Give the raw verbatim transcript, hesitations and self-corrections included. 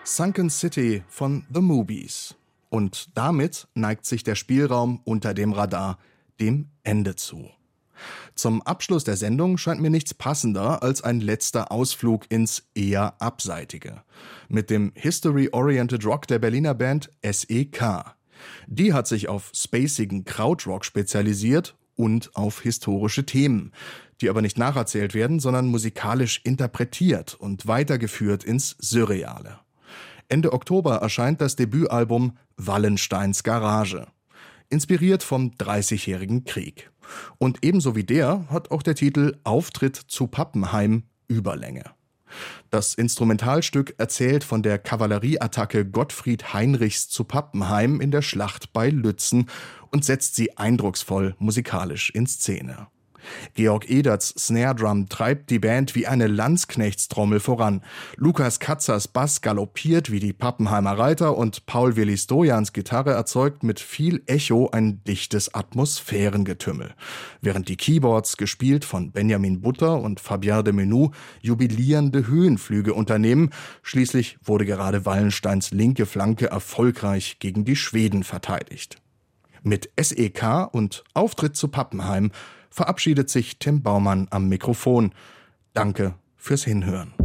Sunken City von The Movies. Und damit neigt sich der Spielraum unter dem Radar dem Ende zu. Zum Abschluss der Sendung scheint mir nichts passender als ein letzter Ausflug ins eher Abseitige. Mit dem History-Oriented Rock der Berliner Band S E K. Die hat sich auf spacigen Krautrock spezialisiert und auf historische Themen, die aber nicht nacherzählt werden, sondern musikalisch interpretiert und weitergeführt ins Surreale. Ende Oktober erscheint das Debütalbum Wallensteins Garage, inspiriert vom Dreißigjährigen Krieg. Und ebenso wie der hat auch der Titel Auftritt zu Pappenheim Überlänge. Das Instrumentalstück erzählt von der Kavallerieattacke Gottfried Heinrichs zu Pappenheim in der Schlacht bei Lützen und setzt sie eindrucksvoll musikalisch in Szene. Georg Ederts Snare Drum treibt die Band wie eine Landsknechtstrommel voran. Lukas Katzers Bass galoppiert wie die Pappenheimer Reiter und Paul Willi Stojans Gitarre erzeugt mit viel Echo ein dichtes Atmosphärengetümmel. Während die Keyboards, gespielt von Benjamin Butter und Fabien de Menou, jubilierende Höhenflüge unternehmen. Schließlich wurde gerade Wallensteins linke Flanke erfolgreich gegen die Schweden verteidigt. Mit S E K und Auftritt zu Pappenheim verabschiedet sich Tim Baumann am Mikrofon. Danke fürs Hinhören.